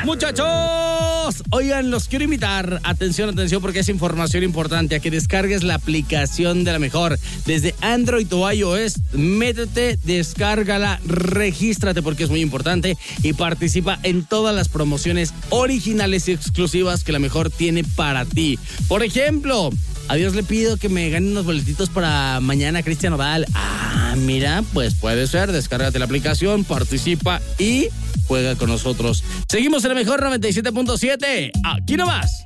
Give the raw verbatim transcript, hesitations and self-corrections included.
Muchachos, oigan, los quiero invitar, atención, atención, porque es información importante, a que descargues la aplicación de La Mejor desde Android o iOS. Métete, descárgala, regístrate porque es muy importante y participa en todas las promociones originales y exclusivas que La Mejor tiene para ti. Por ejemplo, a Dios le pido que me gane unos boletitos para mañana Cristian Nodal. Ah, mira, pues puede ser, descárgate la aplicación, participa y juega con nosotros. Seguimos en La Mejor noventa y siete punto siete. Aquí nomás.